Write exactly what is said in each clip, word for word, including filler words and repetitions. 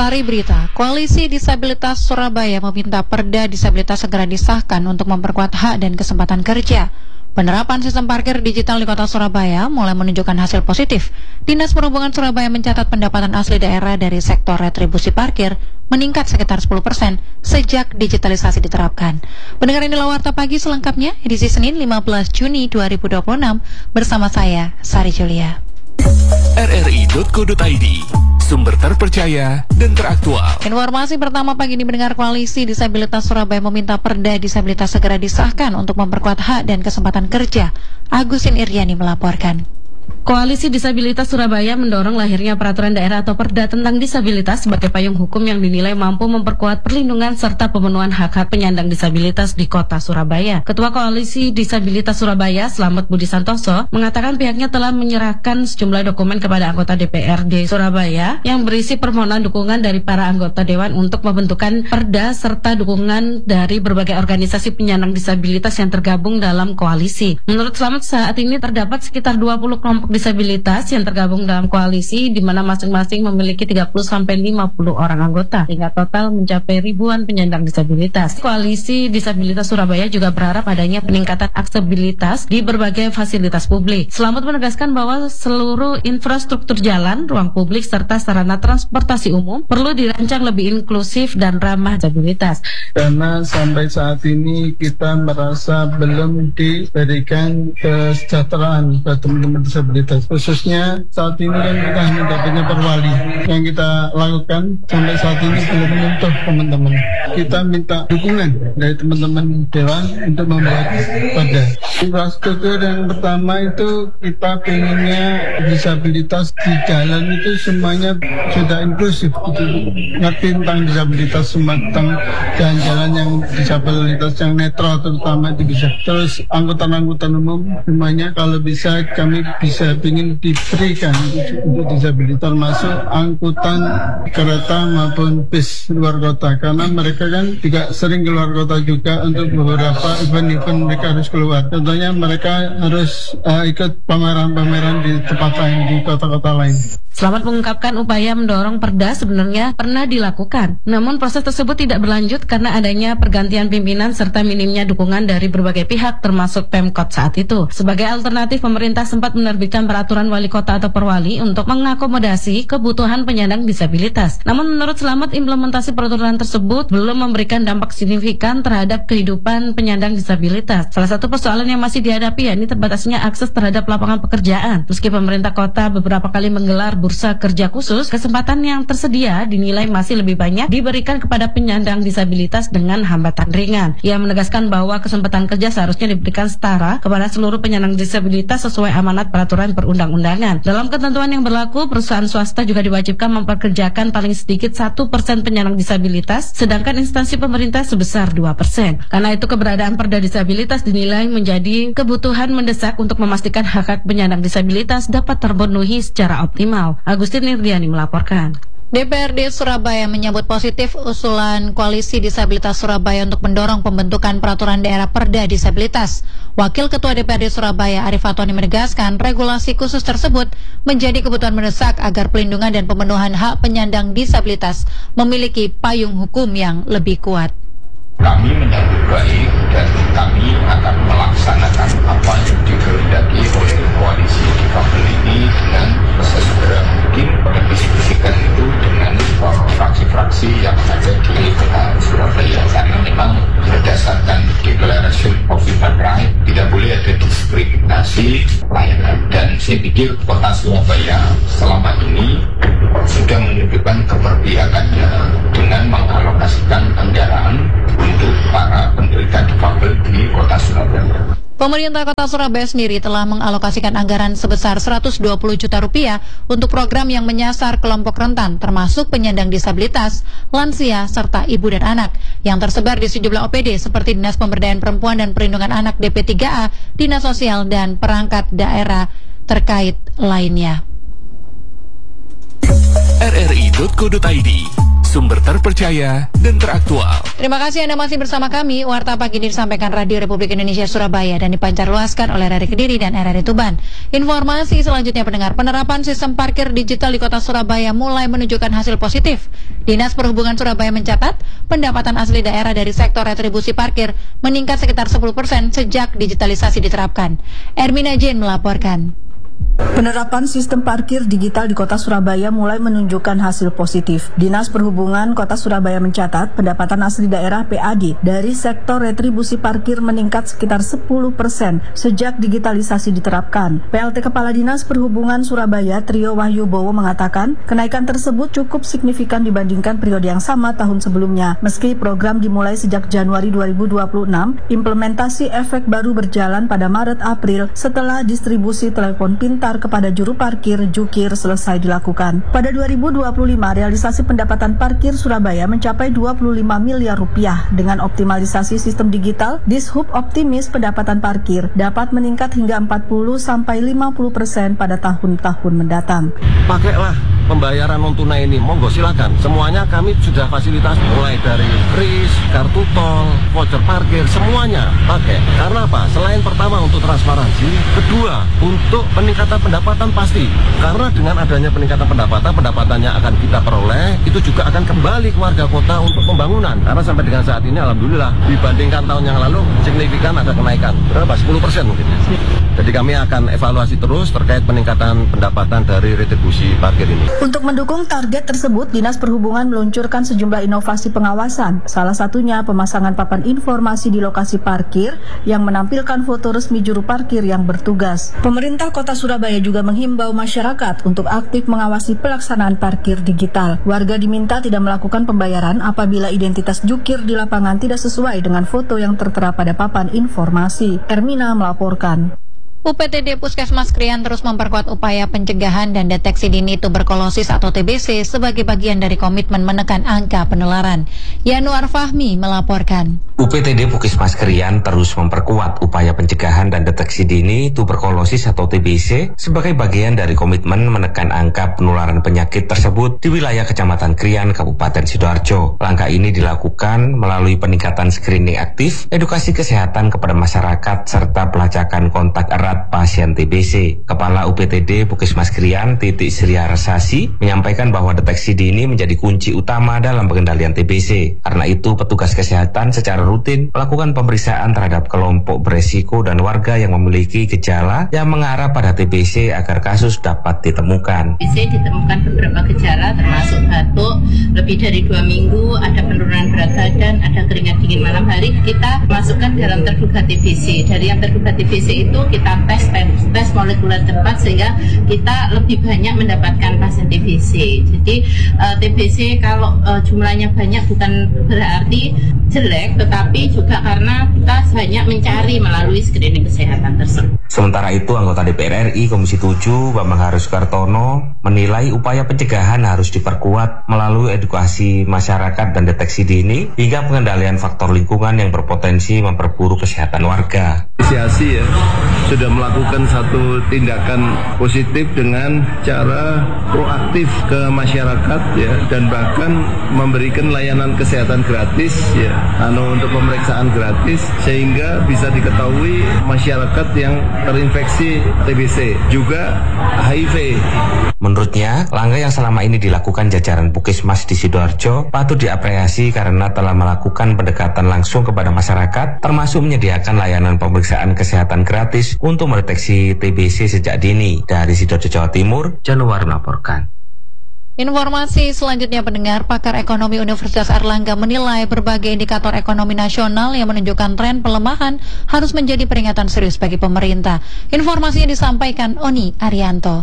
Sari berita, Koalisi Disabilitas Surabaya meminta Perda Disabilitas segera disahkan untuk memperkuat hak dan kesempatan kerja. Penerapan sistem parkir digital di Kota Surabaya mulai menunjukkan hasil positif. Dinas Perhubungan Surabaya mencatat pendapatan asli daerah dari sektor retribusi parkir meningkat sekitar sepuluh persen sejak digitalisasi diterapkan. Pendengar, inilah Warta Pagi selengkapnya, edisi Senin lima belas Juni dua ribu dua puluh enam, bersama saya, Sari Julia. R R I titik co titik I D, sumber terpercaya dan teraktual. Informasi pertama pagi ini, mendengar Koalisi Disabilitas Surabaya meminta Perda Disabilitas segera disahkan untuk memperkuat hak dan kesempatan kerja. Agusin Iryani melaporkan. Koalisi Disabilitas Surabaya mendorong lahirnya peraturan daerah atau Perda tentang disabilitas sebagai payung hukum yang dinilai mampu memperkuat perlindungan serta pemenuhan hak-hak penyandang disabilitas di Kota Surabaya. Ketua Koalisi Disabilitas Surabaya, Slamet Budi Santoso, mengatakan pihaknya telah menyerahkan sejumlah dokumen kepada anggota D P R D Surabaya yang berisi permohonan dukungan dari para anggota Dewan untuk pembentukan Perda serta dukungan dari berbagai organisasi penyandang disabilitas yang tergabung dalam koalisi. Menurut Slamet, saat ini terdapat sekitar dua puluh kelompok disabilitas yang tergabung dalam koalisi, di mana masing-masing memiliki tiga puluh sampai lima puluh orang anggota, hingga total mencapai ribuan penyandang disabilitas. Koalisi Disabilitas Surabaya juga berharap adanya peningkatan aksesibilitas di berbagai fasilitas publik. Slamet menegaskan bahwa seluruh infrastruktur jalan, ruang publik, serta sarana transportasi umum perlu dirancang lebih inklusif dan ramah disabilitas. Karena sampai saat ini kita merasa belum diberikan kesejahteraan bagi teman-teman disabilitas, khususnya saat ini kan kita hanya dapatnya perwali. Yang kita lakukan sampai saat ini belum menyentuh teman-teman. Kita minta dukungan dari teman-teman Dewan untuk membuat Perda. Infrastruktur yang pertama itu kita pengennya disabilitas di jalan itu semuanya sudah inklusif, gitu. Ngerti tentang disabilitas, semua tentang jalan-jalan yang disabilitas yang netral terutama itu bisa. Terus angkutan-angkutan umum semuanya kalau bisa kami bisa ingin diberikan untuk disabilitas, masuk angkutan kereta maupun bis luar kota, karena mereka kan juga sering keluar kota juga untuk beberapa event-event mereka harus keluar. Contohnya mereka harus uh, ikut pameran-pameran di tempat lain, di kota-kota lain. Slamet mengungkapkan upaya mendorong Perda sebenarnya pernah dilakukan, namun proses tersebut tidak berlanjut karena adanya pergantian pimpinan serta minimnya dukungan dari berbagai pihak termasuk Pemkot saat itu. Sebagai alternatif, pemerintah sempat menerbitkan peraturan wali kota atau perwali untuk mengakomodasi kebutuhan penyandang disabilitas. Namun menurut Slamet, implementasi peraturan tersebut belum memberikan dampak signifikan terhadap kehidupan penyandang disabilitas. Salah satu persoalan yang masih dihadapi yakni terbatasnya akses terhadap lapangan pekerjaan. Meski pemerintah kota beberapa kali menggelar bursa kerja khusus, kesempatan yang tersedia dinilai masih lebih banyak diberikan kepada penyandang disabilitas dengan hambatan ringan. Ia menegaskan bahwa kesempatan kerja seharusnya diberikan setara kepada seluruh penyandang disabilitas sesuai amanat peraturan perundang-undangan. Dalam ketentuan yang berlaku, perusahaan swasta juga diwajibkan memperkerjakan paling sedikit satu persen penyandang disabilitas, sedangkan instansi pemerintah sebesar dua persen. Karena itu, keberadaan Perda Disabilitas dinilai menjadi kebutuhan mendesak untuk memastikan hak-hak penyandang disabilitas dapat terpenuhi secara optimal. Agustin Iryani melaporkan. D P R D Surabaya menyambut positif usulan Koalisi Disabilitas Surabaya untuk mendorong pembentukan peraturan daerah Perda Disabilitas. Wakil Ketua D P R D Surabaya, Arif Fatoni, menegaskan regulasi khusus tersebut menjadi kebutuhan mendesak agar pelindungan dan pemenuhan hak penyandang disabilitas memiliki payung hukum yang lebih kuat. Kami menyambut baik dan kami akan melaksanakan apa yang dikehendaki oleh koalisi difabel ini dengan sesegera mungkin, mendiskusikan itu dengan fraksi-fraksi yang ada di Kota Surabaya, karena memang berdasarkan Declaration of Human Rights tidak boleh ada diskriminasi layanan, dan saya pikir Kota Surabaya selama ini sudah menunjukkan keberpihakannya dengan mengalokasikan anggaran untuk para penderita difabel di Kota Surabaya. Pemerintah Kota Surabaya sendiri telah mengalokasikan anggaran sebesar seratus dua puluh juta rupiah untuk program yang menyasar kelompok rentan, termasuk penyandang disabilitas, lansia, serta ibu dan anak, yang tersebar di sejumlah O P D seperti Dinas Pemberdayaan Perempuan dan Perlindungan Anak D P tiga A, Dinas Sosial, dan perangkat daerah terkait lainnya. R R I titik co titik I D, sumber terpercaya dan teraktual. Terima kasih Anda masih bersama kami. Warta pagi ini disampaikan Radio Republik Indonesia Surabaya dan dipancarluaskan oleh R R I Kediri dan R R I Tuban. Informasi selanjutnya pendengar, penerapan sistem parkir digital di Kota Surabaya mulai menunjukkan hasil positif. Dinas Perhubungan Surabaya mencatat pendapatan asli daerah dari sektor retribusi parkir meningkat sekitar sepuluh persen sejak digitalisasi diterapkan. Ermina Jane melaporkan. Penerapan sistem parkir digital di Kota Surabaya mulai menunjukkan hasil positif. Dinas Perhubungan Kota Surabaya mencatat pendapatan asli daerah P A D dari sektor retribusi parkir meningkat sekitar sepuluh persen sejak digitalisasi diterapkan. P L T Kepala Dinas Perhubungan Surabaya Trio Wahyu Bowo mengatakan kenaikan tersebut cukup signifikan dibandingkan periode yang sama tahun sebelumnya. Meski program dimulai sejak Januari dua ribu dua puluh enam, implementasi efek baru berjalan pada Maret-April setelah distribusi telepon pintar kepada juru parkir Jukir selesai dilakukan. Pada dua ribu dua puluh lima, realisasi pendapatan parkir Surabaya mencapai dua puluh lima miliar rupiah. Dengan optimalisasi sistem digital, Dishub optimis pendapatan parkir dapat meningkat hingga empat puluh sampai lima puluh persen pada tahun-tahun mendatang. Pakailah pembayaran non tunai ini, monggo silakan. Semuanya kami sudah fasilitas mulai dari kris, kartu tol, voucher parkir, semuanya pakai. Karena apa? Selain pertama untuk transparansi, kedua untuk peningkatan pendapatan pasti. Karena dengan adanya peningkatan pendapatan, pendapatannya akan kita peroleh, itu juga akan kembali ke warga kota untuk pembangunan. Karena sampai dengan saat ini alhamdulillah dibandingkan tahun yang lalu signifikan ada kenaikan. Berapa? sepuluh persen mungkin. Jadi kami akan evaluasi terus terkait peningkatan pendapatan dari retribusi parkir ini. Untuk mendukung target tersebut, Dinas Perhubungan meluncurkan sejumlah inovasi pengawasan. Salah satunya pemasangan papan informasi di lokasi parkir yang menampilkan foto resmi juru parkir yang bertugas. Pemerintah Kota Surabaya juga menghimbau masyarakat untuk aktif mengawasi pelaksanaan parkir digital. Warga diminta tidak melakukan pembayaran apabila identitas jukir di lapangan tidak sesuai dengan foto yang tertera pada papan informasi. Ermina melaporkan. U P T D Puskesmas Krian terus memperkuat upaya pencegahan dan deteksi dini tuberkulosis atau T B C sebagai bagian dari komitmen menekan angka penularan. Yanuar Fahmi melaporkan. U P T D Puskesmas Krian terus memperkuat upaya pencegahan dan deteksi dini tuberkulosis atau T B C sebagai bagian dari komitmen menekan angka penularan penyakit tersebut di wilayah Kecamatan Krian, Kabupaten Sidoarjo. Langkah ini dilakukan melalui peningkatan screening aktif, edukasi kesehatan kepada masyarakat, serta pelacakan kontak erat pasien T B C. Kepala U P T D Puskesmas Krian, Titik Sria Resasi, menyampaikan bahwa deteksi dini menjadi kunci utama dalam pengendalian T B C. Karena itu, petugas kesehatan secara rutin melakukan pemeriksaan terhadap kelompok beresiko dan warga yang memiliki gejala yang mengarah pada T B C agar kasus dapat ditemukan. T B C ditemukan beberapa gejala termasuk batuk lebih dari dua minggu, ada penurunan berat badan, ada keringat dingin malam hari. Kita masukkan dalam terduga T B C. Dari yang terduga T B C itu kita tes tes, tes molekuler cepat sehingga kita lebih banyak mendapatkan pasien T B C. Jadi uh, T B C kalau uh, jumlahnya banyak bukan berarti jelek, tetapi juga karena kita banyak mencari melalui screening kesehatan tersebut. Sementara itu, anggota D P R R I Komisi tujuh Bambang Harus Kartono menilai upaya pencegahan harus diperkuat melalui edukasi masyarakat dan deteksi dini hingga pengendalian faktor lingkungan yang berpotensi memperburuk kesehatan warga. Inisiasi ya, sudah melakukan satu tindakan positif dengan cara proaktif ke masyarakat ya, dan bahkan memberikan layanan kesehatan gratis ya, anu untuk pemeriksaan gratis sehingga bisa diketahui masyarakat yang terinfeksi T B C juga H I V. Menurutnya, langkah yang selama ini dilakukan jajaran Puskesmas di Sidoarjo patut diapresiasi karena telah melakukan pendekatan langsung kepada masyarakat, termasuk menyediakan layanan pemeriksaan kesehatan gratis untuk mendeteksi T B C sejak dini. Dari Sidoarjo, Jawa Timur, Januar melaporkan. Informasi selanjutnya pendengar, pakar ekonomi Universitas Airlangga menilai berbagai indikator ekonomi nasional yang menunjukkan tren pelemahan harus menjadi peringatan serius bagi pemerintah. Informasinya disampaikan Oni Arianto.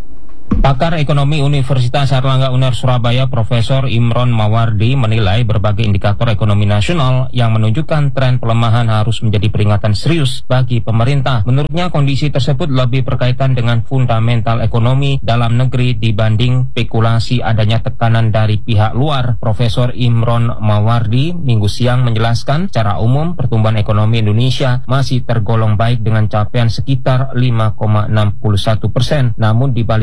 Pakar Ekonomi Universitas Airlangga U N E R Surabaya Profesor Imron Mawardi menilai berbagai indikator ekonomi nasional yang menunjukkan tren pelemahan harus menjadi peringatan serius bagi pemerintah. Menurutnya kondisi tersebut lebih berkaitan dengan fundamental ekonomi dalam negeri dibanding spekulasi adanya tekanan dari pihak luar. Profesor Imron Mawardi Minggu siang menjelaskan secara umum pertumbuhan ekonomi Indonesia masih tergolong baik dengan capaian sekitar lima koma enam satu persen. Namun di balik angka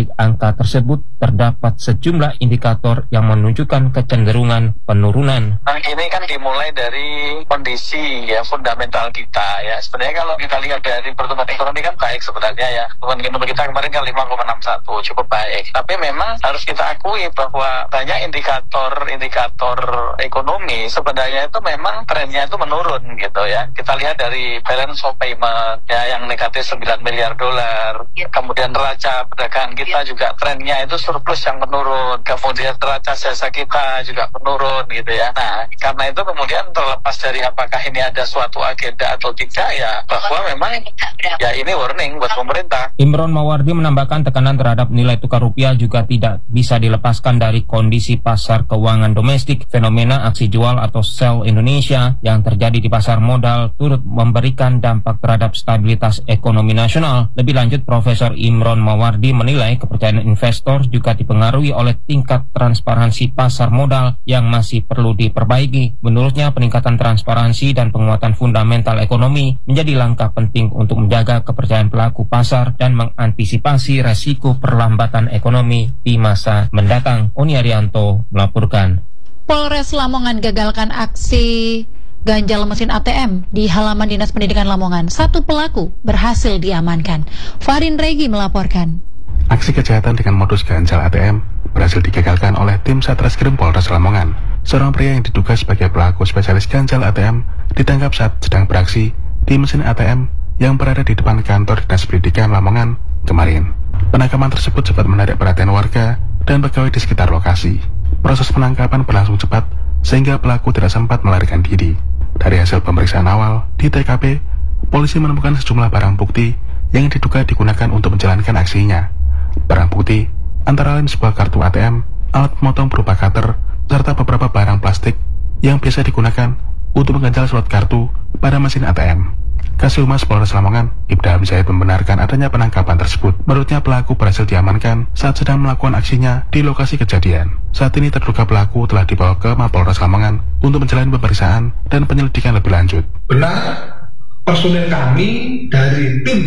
data tersebut terdapat sejumlah indikator yang menunjukkan kecenderungan penurunan. Nah, ini kan dimulai dari kondisi ya fundamental kita ya. Sebenarnya kalau kita lihat dari pertumbuhan ekonomi kan baik sebenarnya ya. Pertumbuhan ekonomi kita kemarin kan lima koma enam satu, cukup baik. Tapi memang harus kita akui bahwa banyak indikator-indikator ekonomi sebenarnya itu memang trennya itu menurun gitu ya. Kita lihat dari balance of payment ya yang negatif sembilan miliar dolar. Kemudian neraca perdagangan kita juga trennya itu surplus yang menurun. Kemudian neraca jasa kita juga menurun gitu ya. Nah, karena itu kemudian terlepas dari apakah ini ada suatu agenda atau tidak ya, bahwa memang ya ini warning buat pemerintah. Imron Mawardi menambahkan tekanan terhadap nilai tukar rupiah juga tidak bisa dilepaskan dari kondisi pasar keuangan domestik. Fenomena aksi jual atau sell Indonesia yang terjadi di pasar modal turut memberikan dampak terhadap stabilitas ekonomi nasional. Lebih lanjut, Profesor Imron Mawardi menilai kepercayaan investor juga dipengaruhi oleh tingkat transparansi pasar modal yang masih perlu diperbaiki. Menurutnya, peningkatan transparansi dan penguatan fundamental ekonomi menjadi langkah penting untuk menjaga kepercayaan pelaku pasar dan mengantisipasi resiko perlambatan ekonomi di masa mendatang. Oni Arianto melaporkan. Polres Lamongan gagalkan aksi ganjal mesin A T M di halaman Dinas Pendidikan Lamongan. Satu pelaku berhasil diamankan. Farin Regi melaporkan. Aksi kejahatan dengan modus ganjal A T M berhasil digagalkan oleh tim Satreskrim Polres Lamongan. Seorang pria yang diduga sebagai pelaku spesialis ganjal A T M ditangkap saat sedang beraksi di mesin A T M yang berada di depan kantor Dinas Pendidikan Lamongan kemarin. Penangkapan tersebut cepat menarik perhatian warga dan pegawai di sekitar lokasi. Proses penangkapan berlangsung cepat sehingga pelaku tidak sempat melarikan diri. Dari hasil pemeriksaan awal di T K P, polisi menemukan sejumlah barang bukti yang diduga digunakan untuk menjalankan aksinya. Barang bukti antara lain sebuah kartu A T M, alat pemotong berupa cutter, serta beberapa barang plastik yang biasa digunakan untuk mengganjal slot kartu pada mesin A T M. Kasih Humas Polres Lamongan, Ibda Hamzahid membenarkan adanya penangkapan tersebut. Menurutnya pelaku berhasil diamankan saat sedang melakukan aksinya di lokasi kejadian. Saat ini terduga pelaku telah dibawa ke Mapolres Lamongan untuk menjalani pemeriksaan dan penyelidikan lebih lanjut. Benar, personil kami dari tim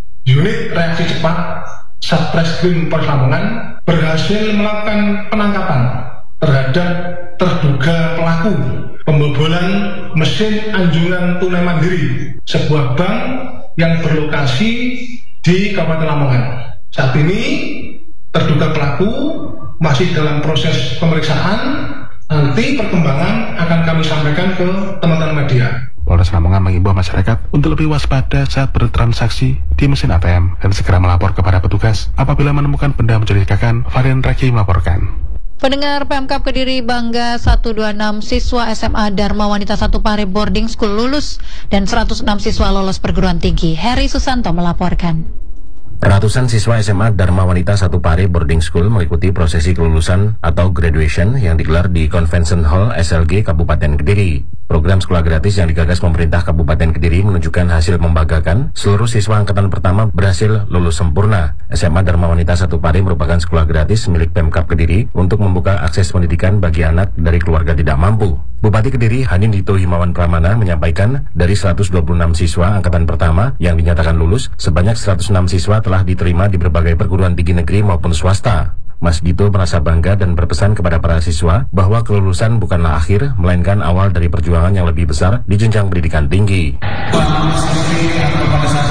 unit reaksi cepat Satreskrim Polres Lamongan berhasil melakukan penangkapan terhadap terduga pelaku pembobolan mesin anjungan tunai mandiri sebuah bank yang berlokasi di Kabupaten Lamongan. Saat ini terduga pelaku masih dalam proses pemeriksaan. Nanti perkembangan akan kami sampaikan ke teman-teman media. Polres Lamongan mengimbau masyarakat untuk lebih waspada saat bertransaksi di mesin A T M dan segera melapor kepada petugas apabila menemukan benda mencurigakan. Varian Reki melaporkan. Pendengar Pemkab Kediri bangga seratus dua puluh enam siswa S M A Dharma Wanita satu Pare Boarding School lulus dan seratus enam siswa lolos perguruan tinggi. Heri Susanto melaporkan. Ratusan siswa S M A Dharma Wanita satu Pare Boarding School mengikuti prosesi kelulusan atau graduation yang digelar di Convention Hall S L G Kabupaten Kediri. Program sekolah gratis yang digagas pemerintah Kabupaten Kediri menunjukkan hasil membanggakan. Seluruh siswa angkatan pertama berhasil lulus sempurna. S M A Dharma Wanita satu Pare merupakan sekolah gratis milik Pemkab Kediri untuk membuka akses pendidikan bagi anak dari keluarga tidak mampu. Bupati Kediri Hanindito Himawan Pramana menyampaikan dari seratus dua puluh enam siswa angkatan pertama yang dinyatakan lulus, sebanyak seratus enam siswa telah diterima di berbagai perguruan tinggi negeri maupun swasta. Mas Dito merasa bangga dan berpesan kepada para siswa bahwa kelulusan bukanlah akhir, melainkan awal dari perjuangan yang lebih besar di jenjang pendidikan tinggi. Pada saat